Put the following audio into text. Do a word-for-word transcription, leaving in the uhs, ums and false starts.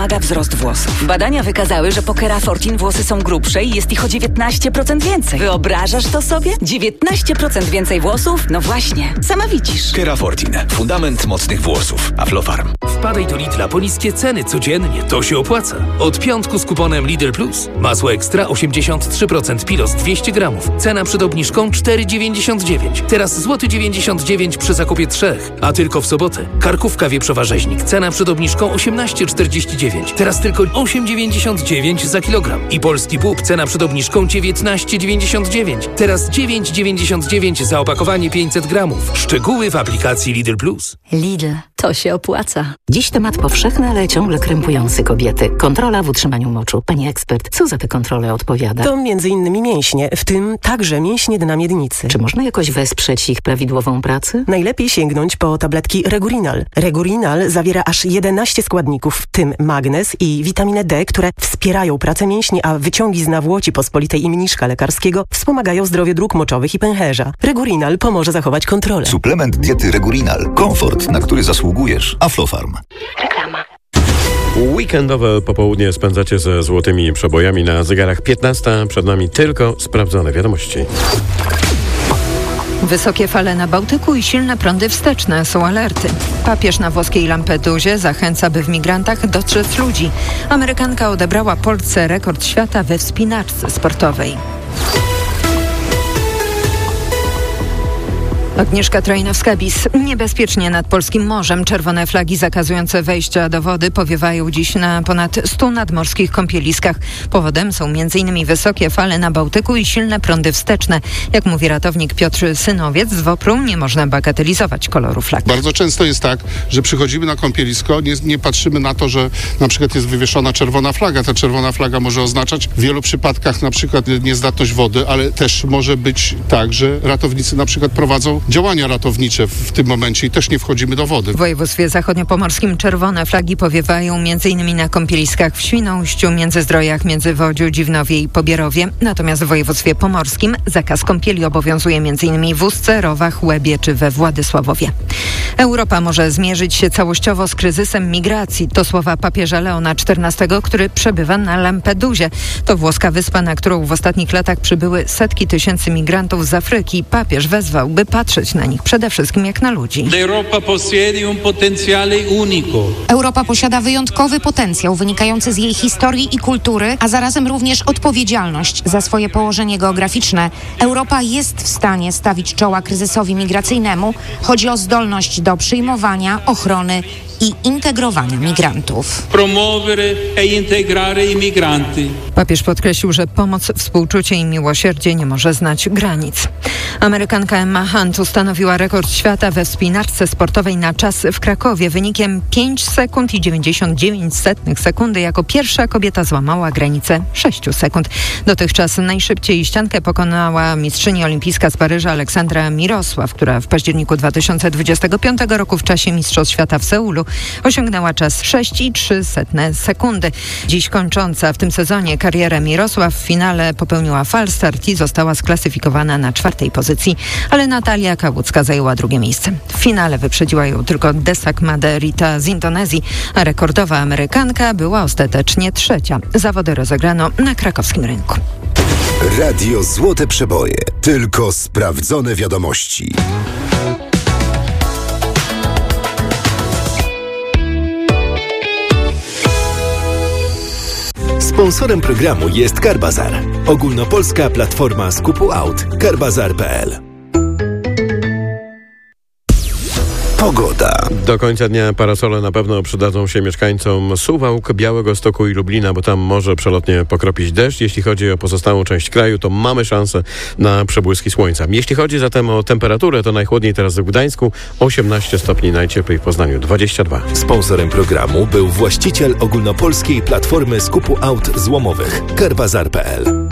Wspomaga wzrost włosów. Badania wykazały, że po Kerafortin włosy są grubsze i jest ich o dziewiętnaście procent więcej. Wyobrażasz to sobie? dziewiętnaście procent więcej włosów? No właśnie, sama widzisz. Kerafortin. Fundament mocnych włosów. Aflofarm. Wpadaj do Lidla po niskie ceny codziennie. To się opłaca. Od piątku z kuponem Lidl Plus. Masło ekstra osiemdziesiąt trzy procent Pilos dwieście gramów. Cena przed obniżką cztery dziewięćdziesiąt dziewięć. Teraz złoty dziewięćdziesiąt dziewięć przy zakupie trzech. A tylko w sobotę. Karkówka wieprzowa rzeźnik. Cena przed obniżką osiemnaście czterdzieści dziewięć. Teraz tylko osiem dziewięćdziesiąt dziewięć za kilogram. I polski bób. Cena przed obniżką dziewiętnaście dziewięćdziesiąt dziewięć. Teraz dziewięć dziewięćdziesiąt dziewięć za opakowanie pięćset gramów. Szczegóły w aplikacji Lidl Plus. Lidl. To się opłaca. Dziś temat powszechny, ale ciągle krępujący kobiety. Kontrola w utrzymaniu moczu. Pani ekspert, co za tę kontrolę odpowiada? To między innymi mięśnie, w tym także mięśnie dna miednicy. Czy można jakoś wesprzeć ich prawidłową pracę? Najlepiej sięgnąć po tabletki Regurinal. Regurinal zawiera aż jedenaście składników, w tym magnez i witaminę D, które wspierają pracę mięśni, a wyciągi z nawłoci pospolitej i mniszka lekarskiego wspomagają zdrowie dróg moczowych i pęcherza. Regurinal pomoże zachować kontrolę. Suplement diety Regurinal. Komfort, na który zasługujesz. Aflofarm. Reklama. Weekendowe popołudnie spędzacie ze złotymi przebojami na zegarach piętnasta. Przed nami tylko sprawdzone wiadomości. Wysokie fale na Bałtyku i silne prądy wsteczne są alerty. Papież na włoskiej Lampedusie zachęca, by w migrantach dostrzec ludzi. Amerykanka odebrała Polsce rekord świata we wspinaczce sportowej. Agnieszka Trojnowska-Bis. Niebezpiecznie nad polskim morzem. Czerwone flagi zakazujące wejścia do wody powiewają dziś na ponad stu nadmorskich kąpieliskach. Powodem są m.in. wysokie fale na Bałtyku i silne prądy wsteczne. Jak mówi ratownik Piotr Synowiec z WOPR-u, nie można bagatelizować koloru flag. Bardzo często jest tak, że przychodzimy na kąpielisko, nie, nie patrzymy na to, że na przykład jest wywieszona czerwona flaga. Ta czerwona flaga może oznaczać w wielu przypadkach na przykład niezdatność wody, ale też może być tak, że ratownicy na przykład prowadzą działania ratownicze w tym momencie i też nie wchodzimy do wody. W województwie zachodniopomorskim czerwone flagi powiewają m.in. na kąpieliskach w Świnoujściu, Międzyzdrojach, Międzywodziu, Dziwnowie i Pobierowie. Natomiast w województwie pomorskim zakaz kąpieli obowiązuje m.in. w Ustce, Rowach, Łebie czy we Władysławowie. Europa może zmierzyć się całościowo z kryzysem migracji. To słowa papieża Leona czternastego, który przebywa na Lampedusie. To włoska wyspa, na którą w ostatnich latach przybyły setki tysięcy migrantów z Afryki. Papież wezwał, by patrzeć na nich przede wszystkim jak na ludzi. Europa posiada wyjątkowy potencjał wynikający z jej historii i kultury, a zarazem również odpowiedzialność za swoje położenie geograficzne. Europa jest w stanie stawić czoła kryzysowi migracyjnemu. Chodzi o zdolność do przyjmowania, ochrony i integrowania migrantów. Papież podkreślił, że pomoc, współczucie i miłosierdzie nie może znać granic. Amerykanka Emma Hunt ustanowiła rekord świata we wspinaczce sportowej na czas w Krakowie wynikiem pięć sekund i dziewięćdziesiąt dziewięć setnych sekundy. Jako pierwsza kobieta złamała granicę sześciu sekund. Dotychczas najszybciej ściankę pokonała mistrzyni olimpijska z Paryża Aleksandra Mirosław, która w październiku dwa tysiące dwudziestego piątego roku w czasie Mistrzostw Świata w Seulu osiągnęła czas sześć i trzy setne sekundy. Dziś kończąca w tym sezonie karierę Mirosław w finale popełniła falstart i została sklasyfikowana na czwartej pozycji, ale Natalia Kałucka zajęła drugie miejsce. W finale wyprzedziła ją tylko Desak Maderita z Indonezji, a rekordowa Amerykanka była ostatecznie trzecia. Zawody rozegrano na krakowskim rynku. Radio Złote Przeboje. Tylko sprawdzone wiadomości. Sponsorem programu jest Carbazar. Ogólnopolska platforma skupu aut. carbazar kropka p l. Pogoda. Do końca dnia parasole na pewno przydadzą się mieszkańcom Suwałk, Białegostoku i Lublina, bo tam może przelotnie pokropić deszcz. Jeśli chodzi o pozostałą część kraju, to mamy szansę na przebłyski słońca. Jeśli chodzi zatem o temperaturę, to najchłodniej teraz w Gdańsku, osiemnaście stopni, najcieplej w Poznaniu, dwadzieścia dwa. Sponsorem programu był właściciel ogólnopolskiej platformy skupu aut złomowych. carbazar kropka p l.